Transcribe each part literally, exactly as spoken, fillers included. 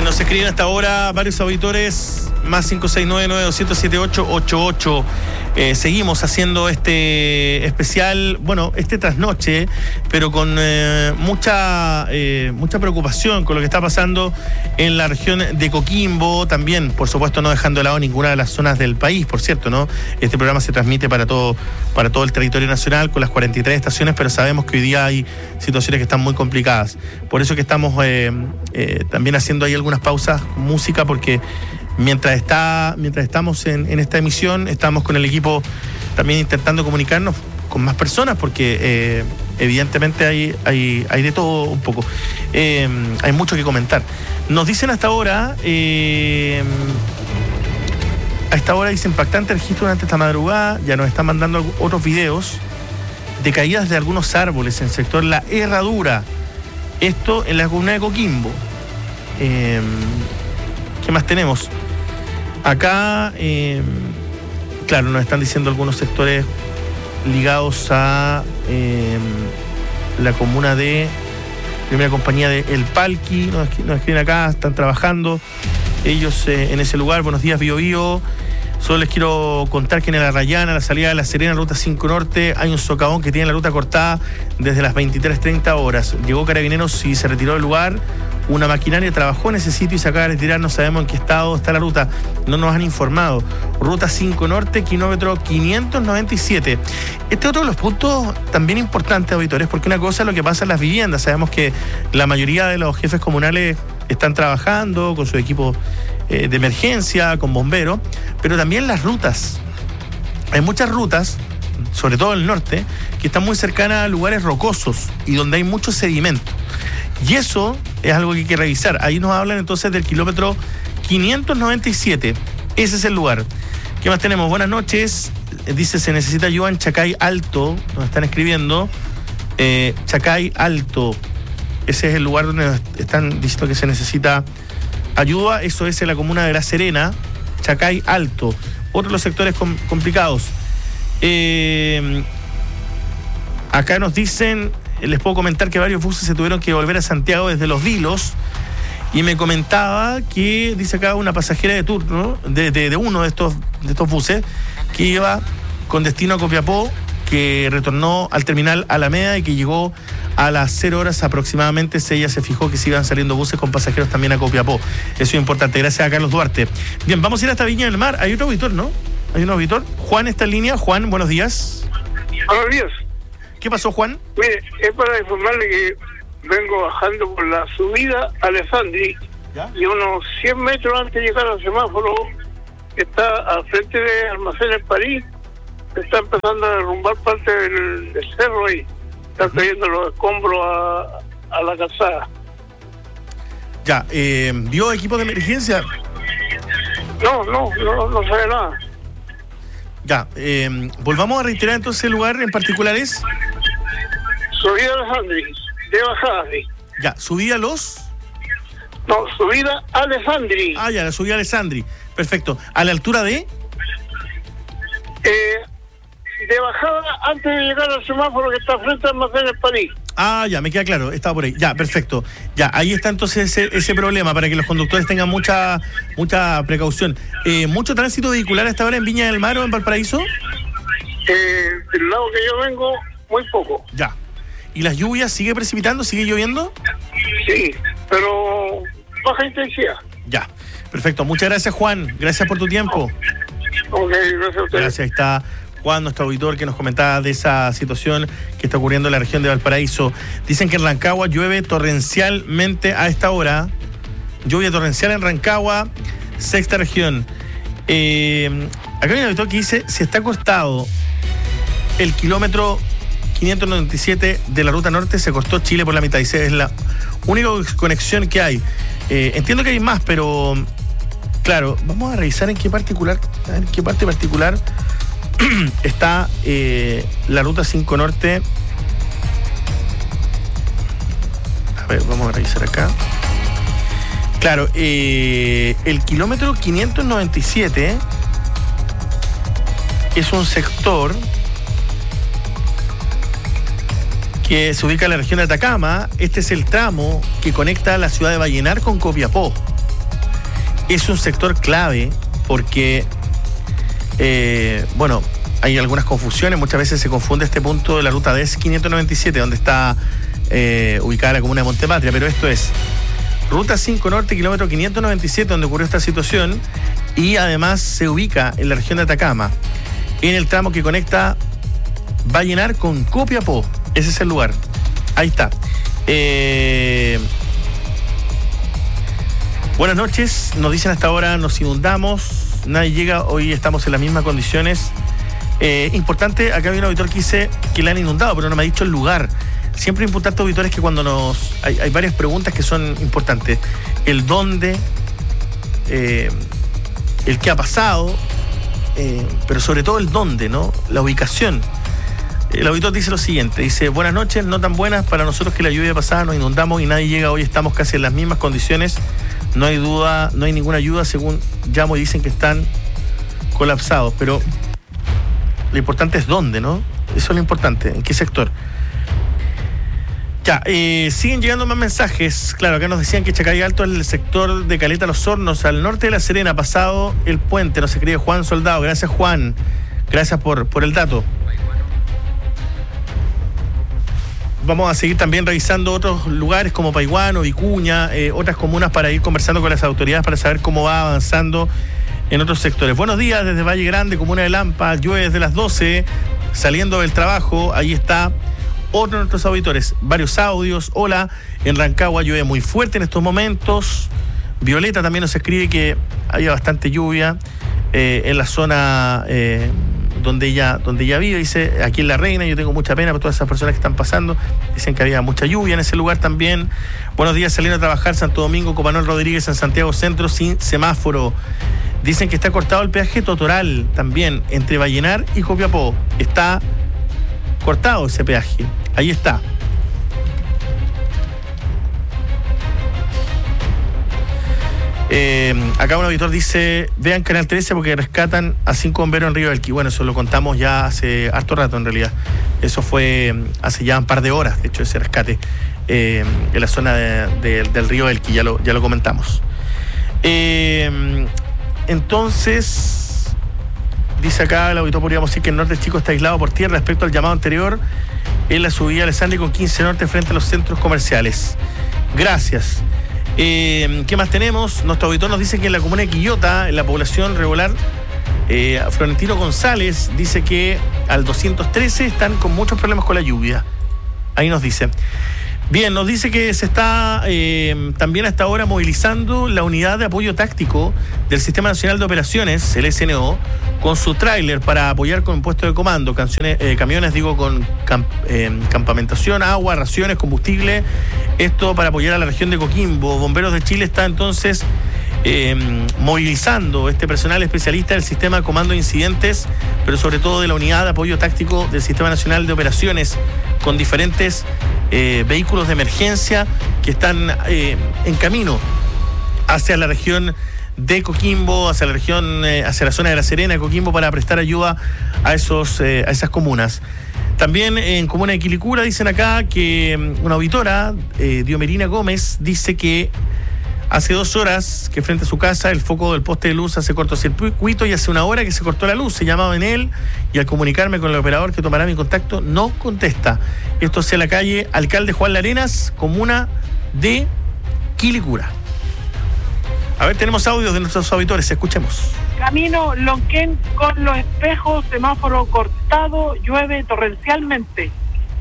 Nos escriben hasta ahora varios auditores, más cinco seis nueve nueve dos cero siete ocho ocho ocho. Eh, seguimos haciendo este especial, bueno, este trasnoche, pero con eh, mucha eh, mucha preocupación con lo que está pasando en la región de Coquimbo, también, por supuesto, no dejando de lado ninguna de las zonas del país, por cierto, ¿no? Este programa se transmite para todo, para todo el territorio nacional con las cuarenta y tres estaciones, pero sabemos que hoy día hay situaciones que están muy complicadas. Por eso que estamos eh, eh, también haciendo ahí algunas pausas, música, porque Mientras está, mientras estamos en, en esta emisión, estamos con el equipo también intentando comunicarnos con más personas, porque eh, evidentemente hay, hay, hay de todo un poco. Eh, hay mucho que comentar. Nos dicen hasta ahora, eh, a esta hora dice impactante registro durante esta madrugada, ya nos están mandando otros videos de caídas de algunos árboles en el sector La Herradura. Esto en la comuna de Coquimbo. Eh, ¿Qué más tenemos? Acá, eh, claro, nos están diciendo algunos sectores ligados a eh, la comuna de primera compañía de El Palqui, nos, nos escriben acá, están trabajando ellos eh, en ese lugar. Buenos días, Bio Bio. Solo les quiero contar que en el Arrayán, a la salida de La Serena, ruta cinco Norte, hay un socavón que tiene la ruta cortada desde las veintitrés treinta horas. Llegó Carabineros y se retiró del lugar. Una maquinaria trabajó en ese sitio y se acaba de retirar. No sabemos en qué estado está la ruta. No nos han informado. Ruta cinco Norte, kilómetro quinientos noventa y siete. Este es otro de los puntos también importantes, auditores, porque una cosa es lo que pasa en las viviendas. Sabemos que la mayoría de los jefes comunales están trabajando con su equipo eh, de emergencia, con bomberos, pero también las rutas. Hay muchas rutas, sobre todo en el norte, que están muy cercanas a lugares rocosos y donde hay mucho sedimento. Y eso es algo que hay que revisar. Ahí nos hablan entonces del kilómetro quinientos noventa y siete. Ese es el lugar. ¿Qué más tenemos? Buenas noches. Dice, se necesita ayuda en Chacay Alto. Nos están escribiendo. Eh, Chacay Alto. Ese es el lugar donde están diciendo que se necesita ayuda. Eso es en la comuna de La Serena. Chacay Alto. Otro de los sectores com- complicados. Eh, acá nos dicen... Les puedo comentar que varios buses se tuvieron que volver a Santiago desde Los Vilos. Y me comentaba que, dice acá, una pasajera de turno, de, de, de uno de estos, de estos buses, que iba con destino a Copiapó, que retornó al terminal Alameda y que llegó a las cero horas aproximadamente. Ella se fijó que se iban saliendo buses con pasajeros también a Copiapó. Eso es importante. Gracias a Carlos Duarte. Bien, vamos a ir hasta Viña del Mar. Hay otro auditor, ¿no? Hay un auditor. Juan está en línea. Juan, buenos días. Buenos días. ¿Qué pasó, Juan? Mire, es para informarle que vengo bajando por la subida a Alessandri, ¿ya? Y unos cien metros antes de llegar al semáforo, que está al frente de Almacenes París, está empezando a derrumbar parte del, del cerro ahí. Están cayendo los escombros a, a la calzada. Ya, eh, ¿vio equipo de emergencia? No, no, no, no sabe nada. Ya, eh, volvamos a reiterar entonces el lugar en particular es... Subida a Alessandri, de bajada, sí. Ya, subida a los... No, subida a Alessandri. Ah, ya, la subida a Alessandri. Perfecto. ¿A la altura de...? Eh, de bajada antes de llegar al semáforo que está frente al Almacenes París. Ah, ya, me queda claro, estaba por ahí. Ya, perfecto. Ya, ahí está entonces ese, ese problema para que los conductores tengan mucha mucha precaución. Eh, ¿Mucho tránsito vehicular hasta ahora en Viña del Mar o en Valparaíso? Eh, del lado que yo vengo, muy poco. Ya. ¿Y las lluvias sigue precipitando, sigue lloviendo? Sí, pero baja intensidad. Ya, perfecto. Muchas gracias, Juan. Gracias por tu tiempo. Ok, gracias a ustedes. Gracias, ahí está Juan, nuestro auditor, que nos comentaba de esa situación que está ocurriendo en la región de Valparaíso. Dicen que en Rancagua llueve torrencialmente a esta hora. Lluvia torrencial en Rancagua, sexta región. Eh, acá hay un auditor que dice, si está cortado el kilómetro quinientos noventa y siete de la ruta norte, se cortó Chile por la mitad. Dice, es la única conexión que hay. Eh, entiendo que hay más, pero claro, vamos a revisar en qué particular, en qué parte particular está eh, la ruta cinco Norte. A ver, vamos a revisar acá. Claro, eh, el kilómetro quinientos noventa y siete es un sector que se ubica en la región de Atacama. Este es el tramo que conecta la ciudad de Vallenar con Copiapó. es un sector clave porque, eh, bueno, hay algunas confusiones. Muchas veces se confunde este punto de la ruta D E S quinientos noventa y siete, donde está eh, ubicada la comuna de Montepatria, pero esto es ruta cinco Norte, kilómetro quinientos noventa y siete, donde ocurrió esta situación, y además se ubica en la región de Atacama, en el tramo que conecta Vallenar con Copiapó. Ese es el lugar. Ahí está. Eh... Buenas noches. Nos dicen hasta ahora nos inundamos. Nadie llega. Hoy estamos en las mismas condiciones. Eh, importante, acá hay un auditor que dice que le han inundado, pero no me ha dicho el lugar. Siempre es importante, auditores, que cuando nos... Hay, hay varias preguntas que son importantes. El dónde, eh, el qué ha pasado, eh, pero sobre todo el dónde, ¿no? La ubicación. El auditor dice lo siguiente, dice: buenas noches, no tan buenas para nosotros que la lluvia pasada, nos inundamos y nadie llega. Hoy estamos casi en las mismas condiciones. No hay duda, no hay ninguna ayuda, según llamo y dicen que están colapsados, pero lo importante es dónde, ¿no? Eso es lo importante, en qué sector. Ya, eh, siguen llegando más mensajes. Claro, acá nos decían que Chacay Alto es el sector de Caleta Los Hornos, al norte de La Serena, pasado el puente. Nos escribe Juan Soldado. Gracias, Juan. Gracias por, por el dato. Vamos a seguir también revisando otros lugares como Paihuano, Vicuña, eh, otras comunas, para ir conversando con las autoridades para saber cómo va avanzando en otros sectores. Buenos días desde Valle Grande, comuna de Lampa. Llueve desde las doce, saliendo del trabajo. Ahí está otro de nuestros auditores. Varios audios. Hola, en Rancagua llueve muy fuerte en estos momentos. Violeta también nos escribe que había bastante lluvia eh, en la zona eh, donde ella donde ella vive. Dice, aquí en La Reina, yo tengo mucha pena por todas esas personas que están pasando. Dicen que había mucha lluvia en ese lugar también. Buenos días, saliendo a trabajar, Santo Domingo, Copanol Rodríguez, en Santiago Centro, sin semáforo. Dicen que está cortado el peaje Totoral también, entre Vallenar y Copiapó. Está cortado ese peaje. Ahí está. Eh, acá un auditor dice: vean Canal trece porque rescatan a cinco bomberos en Río Elqui. Bueno, eso lo contamos ya hace harto rato en realidad. Eso fue hace ya un par de horas, de hecho, ese rescate eh, en la zona de, de, del Río Elqui, ya lo, ya lo comentamos. Eh, entonces, dice acá el auditor, podríamos decir que el norte chico está aislado por tierra respecto al llamado anterior en la subida Alessandri con quince Norte frente a los centros comerciales. Gracias. Eh, ¿Qué más tenemos? Nuestro auditor nos dice que en la comuna de Quillota, en la población regular, eh, Florentino González dice que al doscientos trece están con muchos problemas con la lluvia. Ahí nos dice. Bien, nos dice que se está eh, también hasta ahora movilizando la unidad de apoyo táctico del Sistema Nacional de Operaciones, el S N O, con su tráiler para apoyar con puesto de comando, canciones, eh, camiones, digo, con camp, eh, campamentación, agua, raciones, combustible. Esto para apoyar a la región de Coquimbo. Bomberos de Chile está entonces eh, movilizando este personal especialista del Sistema de Comando de Incidentes, pero sobre todo de la unidad de apoyo táctico del Sistema Nacional de Operaciones, con diferentes eh, vehículos de emergencia que están eh, en camino hacia la región de Coquimbo, hacia la región, eh, hacia la zona de La Serena, de Coquimbo, para prestar ayuda a esos, eh, a esas comunas. También en comuna de Quilicura dicen acá que una auditora, eh, Diomerina Gómez, dice que hace dos horas que frente a su casa el foco del poste de luz hace cortocircuito y hace una hora que se cortó la luz. Se llamaba en él y al comunicarme con el operador que tomará mi contacto no contesta. Esto hacia la calle Alcalde Juan Larenas, comuna de Quilicura. A ver, tenemos audios de nuestros auditores, escuchemos. Camino Lonquén con los espejos, semáforo cortado, llueve torrencialmente.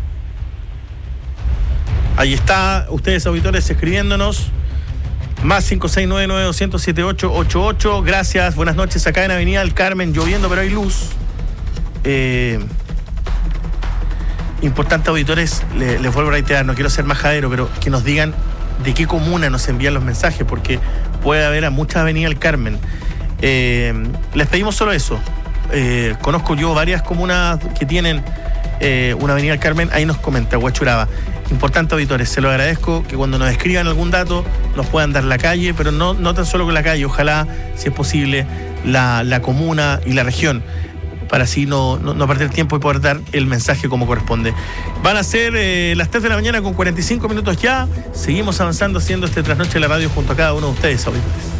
Ahí está, ustedes auditores escribiéndonos. Más cinco seis nueve nueve dos cero cero siete ocho ocho ocho. Gracias, buenas noches. Acá en Avenida del Carmen, lloviendo, pero hay luz. Eh, importante, auditores, les, les vuelvo a reiterar, no quiero ser majadero, pero que nos digan de qué comuna nos envían los mensajes, porque puede haber a muchas Avenida del Carmen. Eh, les pedimos solo eso. Eh, conozco yo varias comunas que tienen eh, una Avenida del Carmen. Ahí nos comenta Huachuraba. Importante, auditores, se lo agradezco que cuando nos escriban algún dato nos puedan dar la calle, pero no, no tan solo con la calle, ojalá, si es posible, la, la comuna y la región, para así no, no, no perder tiempo y poder dar el mensaje como corresponde. Van a ser eh, las tres de la mañana con cuarenta y cinco minutos ya. Seguimos avanzando haciendo este trasnoche de la radio junto a cada uno de ustedes, auditores.